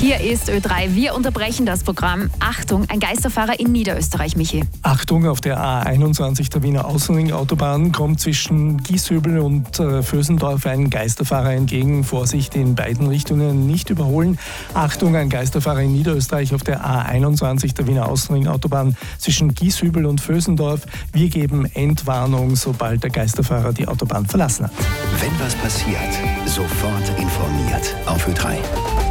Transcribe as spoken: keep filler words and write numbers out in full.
Hier ist Ö drei. Wir unterbrechen das Programm. Achtung, ein Geisterfahrer in Niederösterreich, Michi. Achtung, auf der A einundzwanzig der Wiener Außenringautobahn kommt zwischen Gieshübel und äh, Vösendorf ein Geisterfahrer entgegen. Vorsicht, in beiden Richtungen nicht überholen. Achtung, ein Geisterfahrer in Niederösterreich auf der A einundzwanzig der Wiener Außenringautobahn zwischen Gieshübel und Vösendorf. Wir geben Entwarnung, sobald der Geisterfahrer die Autobahn verlassen hat. Wenn was passiert, sofort informiert auf Ö drei.